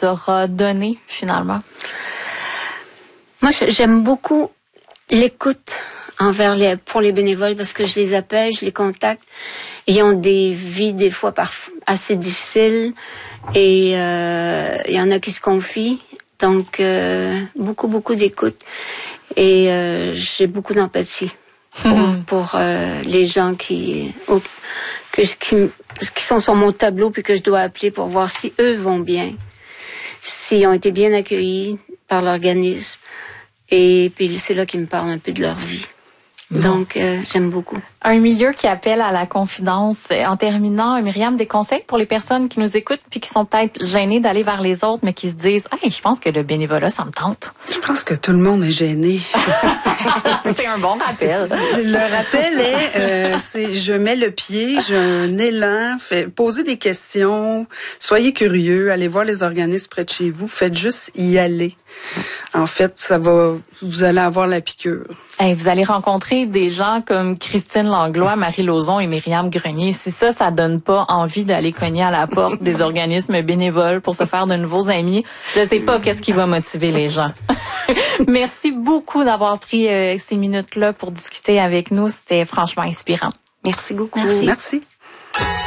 aura donné finalement? Moi, j'aime beaucoup l'écoute pour les bénévoles parce que je les appelle, je les contacte. Ils ont des vies des fois assez difficiles et il y en a qui se confient. Donc, beaucoup d'écoute et j'ai beaucoup d'empathie pour les gens qui sont sur mon tableau puis que je dois appeler pour voir si eux vont bien, s'ils ont été bien accueillis par l'organisme. Et puis c'est là qu'ils me parlent un peu de leur vie. Donc, j'aime beaucoup. Un milieu qui appelle à la confidence. En terminant, Myriam, des conseils pour les personnes qui nous écoutent puis qui sont peut-être gênées d'aller vers les autres, mais qui se disent « Hey, je pense que le bénévolat, ça me tente. » Je pense que tout le monde est gêné. C'est un bon rappel. Le rappel est, je mets le pied, j'ai un élan, posez des questions, soyez curieux, allez voir les organismes près de chez vous, faites juste y aller. En fait, vous allez avoir la piqûre. Hey, vous allez rencontrer des gens comme Christine Langlois, Marie Lauzon et Myriam Grenier. Si ça donne pas envie d'aller cogner à la porte des organismes bénévoles pour se faire de nouveaux amis, je sais pas qu'est-ce qui va motiver les gens. Merci beaucoup d'avoir pris ces minutes-là pour discuter avec nous. C'était franchement inspirant. Merci beaucoup. Merci.